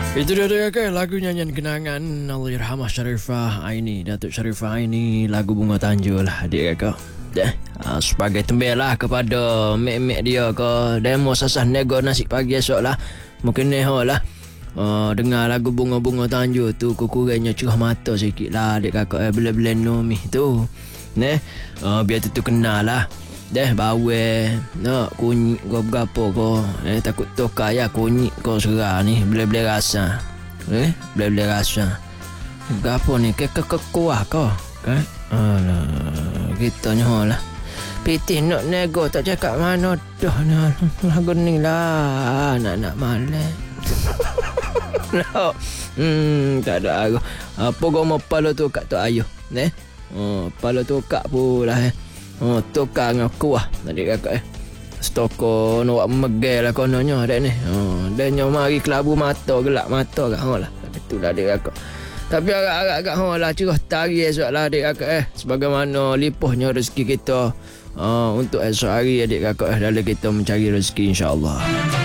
Itu dia kan lagu nyanyian kenangan Allahyarhamah Sharifah Aini, Datuk Sharifah Aini, lagu Bunga Tanjung lah adik kakak. Sebagai tembelah kepada mek-mek dia ke demo sasah nego nasi pagi esok lah. Mungkin neho lah dengar lagu Bunga-Bunga Tanjung tu kurangnya curah mata sikit lah adik kakak bila-bila nomi tu. Biar tu kenal lah. Bawel nak kunyit kau berapa kau takut tokar ya kunyit kau serah ni bila-bila rasa bila-bila rasa berapa ni kuah kau kan kita nyoh lah pitih nak nego tak cakap mana dah lagu ni lah nak malam tak ada aku apa kau mau pala tu kat tu ayuh pala tu kat pula tukar dengan kuah adik kakak stoko nak megel lah kononnya adik ni dia mari kelabu mata gelap mata kat lah itulah adik kakak tapi agak-agak lah curah tari esok lah adik kakak sebagaimana lipuhnya rezeki kita untuk esok hari adik kakak dalam kita mencari rezeki insyaAllah.